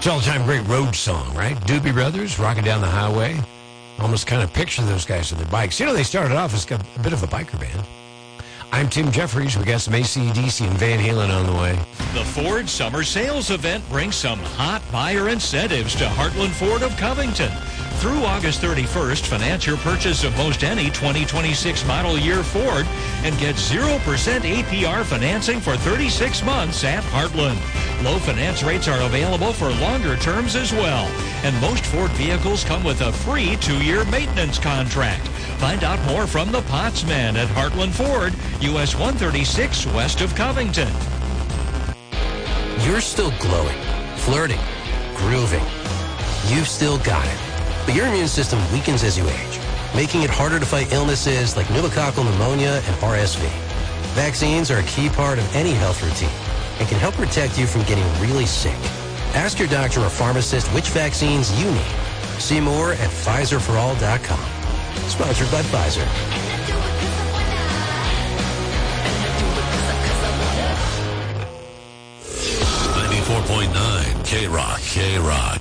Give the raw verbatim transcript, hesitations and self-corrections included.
all-time great road song, right? Doobie Brothers, rocking down the highway. Almost kind of picture those guys on their bikes. You know, they started off as a bit of a biker band. I'm Tim Jeffries. We got some A C D C and Van Halen on the way. The Ford Summer Sales Event brings some hot buyer incentives to Heartland Ford of Covington. Through August thirty-first, finance your purchase of most any twenty twenty-six model year Ford and get zero percent A P R financing for thirty-six months at Heartland. Low finance rates are available for longer terms as well. And most Ford vehicles come with a free two-year maintenance contract. Find out more from the Potsman at Heartland Ford, U S one thirty-six west of Covington. You're still glowing, flirting, grooving. You've still got it. But your immune system weakens as you age, making it harder to fight illnesses like pneumococcal pneumonia and R S V. Vaccines are a key part of any health routine and can help protect you from getting really sick. Ask your doctor or pharmacist which vaccines you need. See more at Pfizer for all dot com. Sponsored by Pfizer. ninety-four point nine K-Rock, K-Rock.